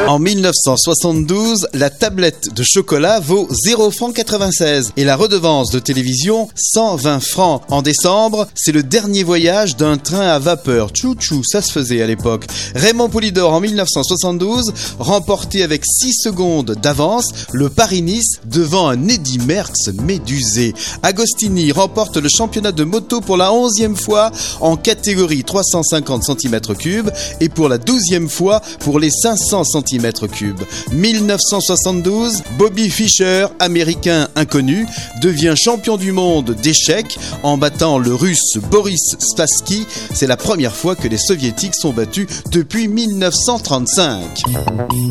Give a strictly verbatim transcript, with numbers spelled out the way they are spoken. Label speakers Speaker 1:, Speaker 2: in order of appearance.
Speaker 1: En mille neuf cent soixante-douze, la tablette de chocolat vaut zéro franc quatre-vingt-seize et la redevance de télévision cent vingt francs. En décembre, c'est le dernier voyage d'un train à vapeur. Tchou-tchou, ça se faisait à l'époque. Raymond Poulidor en mille neuf cent soixante-douze, remporté avec six secondes d'avance le Paris-Nice devant un Eddy Merckx médusé. Agostini remporte le championnat de moto pour la onzième fois en catégorie trois cent cinquante centimètres cubes et pour la douzième fois pour les cinq cents centimètres cubes. mille neuf cent soixante-douze, Bobby Fischer, américain inconnu, devient champion du monde d'échecs en battant le russe Boris Spassky. C'est la première fois que les soviétiques sont battus depuis mille neuf cent trente-cinq.